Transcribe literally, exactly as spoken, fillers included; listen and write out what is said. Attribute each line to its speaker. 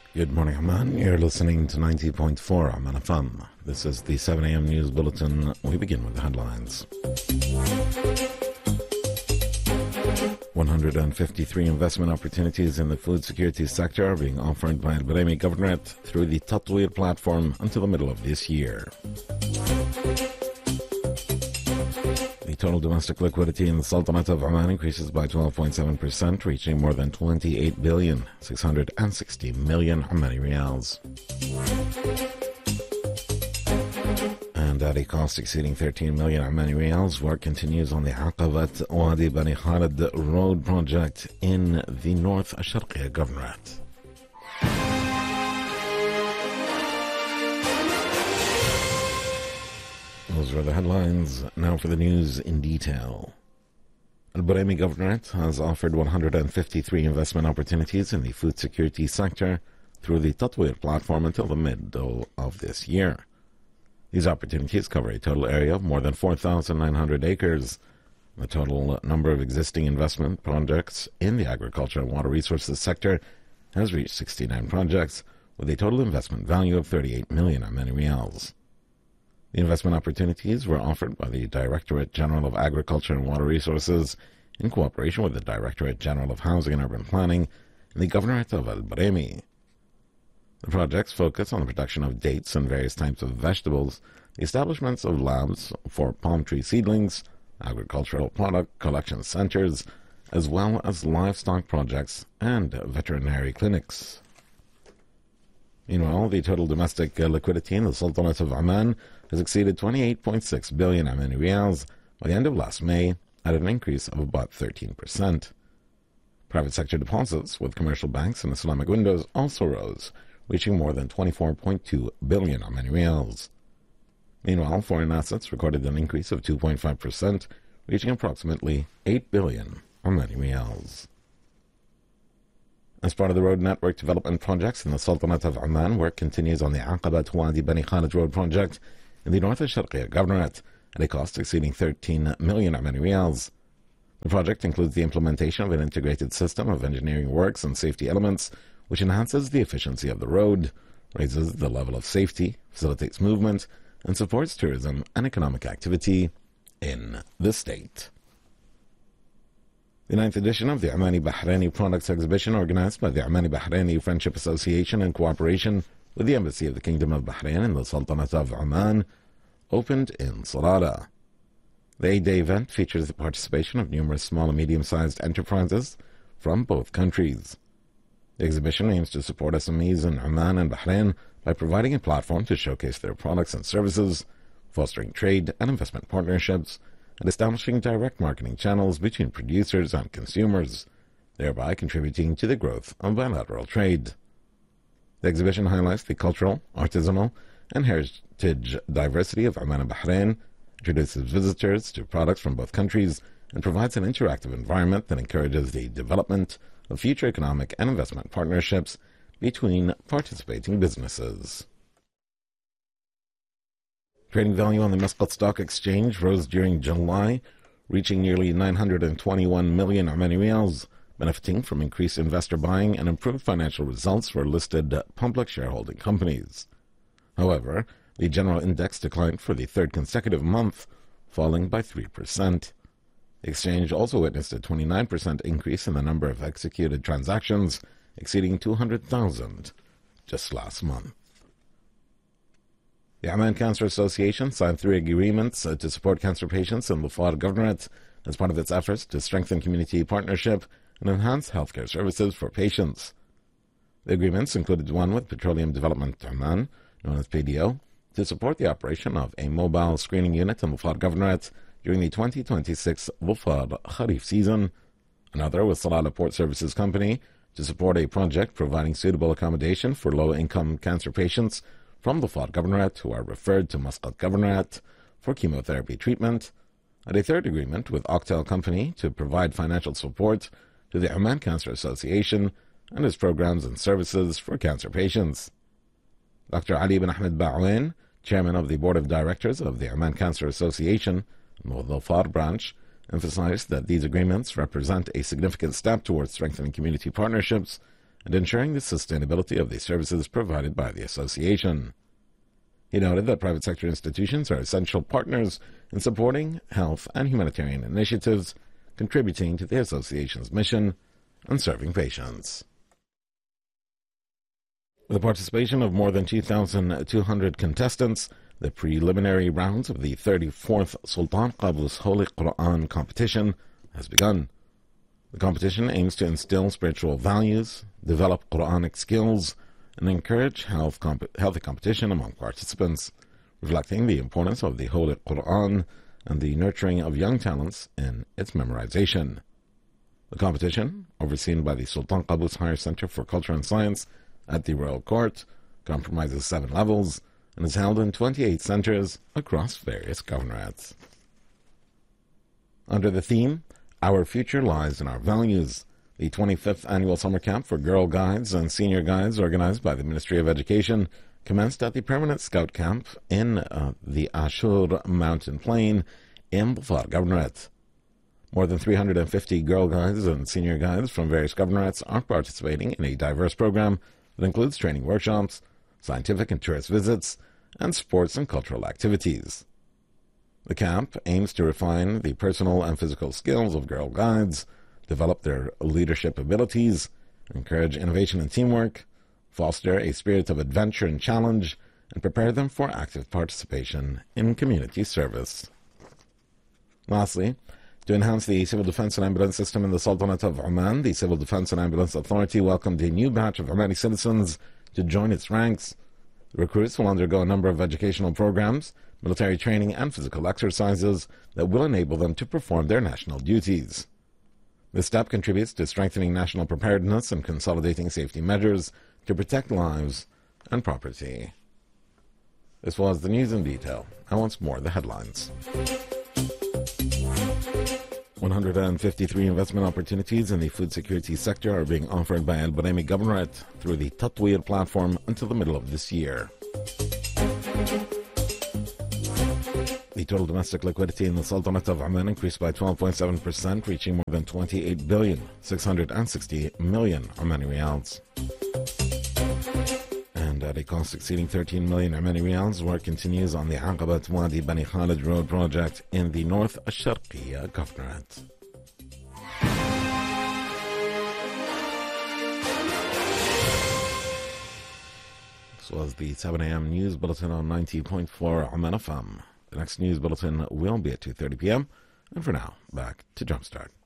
Speaker 1: Good morning, Amman. You're listening to ninety point four Amman F M. This is the seven a.m. News Bulletin. We begin with the headlines. one hundred fifty-three investment opportunities in the food security sector are being offered by Al Brahimi Governorate through the Tatweer platform until the middle of this year. The total domestic liquidity in the Sultanate of Oman increases by twelve point seven percent, reaching more than twenty-eight billion six hundred sixty million Omani riyals. And at a cost exceeding thirteen million Omani riyals, work continues on the Aqabat Wadi Bani Khalid road project in the North Sharqiya Governorate. Those were the headlines. Now for the news in detail. Al Brahimi Governorate has offered one hundred fifty-three investment opportunities in the food security sector through the Tatweer platform until the middle of this year. These opportunities cover a total area of more than four thousand nine hundred acres. The total number of existing investment projects in the agriculture and water resources sector has reached sixty-nine projects, with a total investment value of thirty-eight million Omani riyals. The investment opportunities were offered by the Directorate General of Agriculture and Water Resources in cooperation with the Directorate General of Housing and Urban Planning and the Governorate of Al Brahimi. The projects focus on the production of dates and various types of vegetables, the establishments of labs for palm tree seedlings, agricultural product collection centers, as well as livestock projects and veterinary clinics. Meanwhile, the total domestic liquidity in the Sultanate of Oman has exceeded twenty-eight point six billion Omani riyals by the end of last May, at an increase of about thirteen percent. Private sector deposits with commercial banks and Islamic windows also rose, reaching more than twenty-four point two billion Omani riyals. Meanwhile, foreign assets recorded an increase of two point five percent, reaching approximately eight billion Omani riyals. As part of the road network development projects in the Sultanate of Oman, work continues on the Aqabat Wadi Bani Khalid road project in the North Sharqiya Governorate at a cost exceeding thirteen million Omani riyals. The project includes the implementation of an integrated system of engineering works and safety elements, which enhances the efficiency of the road, raises the level of safety, facilitates movement, and supports tourism and economic activity in the state. The ninth edition of the Omani Bahraini Products Exhibition, organized by the Omani Bahraini Friendship Association in cooperation with the Embassy of the Kingdom of Bahrain in the Sultanate of Oman, opened in Sarada. The eight-day event features the participation of numerous small and medium-sized enterprises from both countries. The exhibition aims to support S M Es in Oman and Bahrain by providing a platform to showcase their products and services, fostering trade and investment partnerships, and establishing direct marketing channels between producers and consumers, thereby contributing to the growth of bilateral trade. The exhibition highlights the cultural, artisanal, and heritage diversity of Oman and Bahrain, introduces visitors to products from both countries, and provides an interactive environment that encourages the development of future economic and investment partnerships between participating businesses. Trading value on the Muscat Stock Exchange rose during July, reaching nearly nine hundred twenty-one million Omani riyals, benefiting from increased investor buying and improved financial results for listed public shareholding companies. However, the general index declined for the third consecutive month, falling by three percent. The exchange also witnessed a twenty-nine percent increase in the number of executed transactions, exceeding two hundred thousand just last month. The Oman Cancer Association signed three agreements uh, to support cancer patients in Dhofar Governorate as part of its efforts to strengthen community partnership and enhance healthcare services for patients. The agreements included one with Petroleum Development Oman, known as P D O, to support the operation of a mobile screening unit in Dhofar Governorate during the twenty twenty-six Dhofar Kharif season, another with Salalah Port Services Company to support a project providing suitable accommodation for low-income cancer patients from the Dhofar Governorate who are referred to Muscat Governorate for chemotherapy treatment, and a third agreement with Octel Company to provide financial support to the Oman Cancer Association and its programs and services for cancer patients. Doctor Ali bin Ahmed Ba'awen, chairman of the board of directors of the Oman Cancer Association, the Dhofar branch, emphasized that these agreements represent a significant step towards strengthening community partnerships and ensuring the sustainability of the services provided by the association. He noted that private sector institutions are essential partners in supporting health and humanitarian initiatives, contributing to the association's mission and serving patients. With the participation of more than two thousand two hundred contestants, the preliminary rounds of the thirty-fourth Sultan Qaboos Holy Quran competition has begun. The competition aims to instill spiritual values, develop Quranic skills, and encourage health comp- healthy competition among participants, reflecting the importance of the Holy Quran and the nurturing of young talents in its memorization. The competition, overseen by the Sultan Qaboos Higher Center for Culture and Science at the Royal Court, comprises seven levels and is held in twenty-eight centers across various governorates. Under the theme, Our Future Lies in Our Values, the twenty-fifth Annual Summer Camp for Girl Guides and Senior Guides organized by the Ministry of Education commenced at the Permanent Scout Camp in uh, the Ashur Mountain Plain in Dhofar Governorate. More than three hundred fifty Girl Guides and Senior Guides from various governorates are participating in a diverse program that includes training workshops, scientific and tourist visits, and sports and cultural activities. The camp aims to refine the personal and physical skills of Girl Guides, develop their leadership abilities, encourage innovation and teamwork, foster a spirit of adventure and challenge, and prepare them for active participation in community service. Lastly, to enhance the civil defense and ambulance system in the Sultanate of Oman, the Civil Defense and Ambulance Authority welcomed a new batch of Omani citizens to join its ranks. The recruits will undergo a number of educational programs, military training, and physical exercises that will enable them to perform their national duties. This step contributes to strengthening national preparedness and consolidating safety measures to protect lives and property. This was the news in detail, and once more the headlines. one hundred fifty-three investment opportunities in the food security sector are being offered by Al Baraymi Governorate through the Tatweer platform until the middle of this year. The total domestic liquidity in the Sultanate of Oman increased by twelve point seven percent, reaching more than twenty-eight billion six hundred sixty million Omani Riyals. And at a cost exceeding thirteen million Omani Riyals, work continues on the Aqabat Wadi Bani Khalid Road project in the North Al-Sharqiyya Governorate. This was the seven a.m. news bulletin on ninety point four Oman F M. The next news bulletin will be at two thirty p.m. And for now, back to Jumpstart.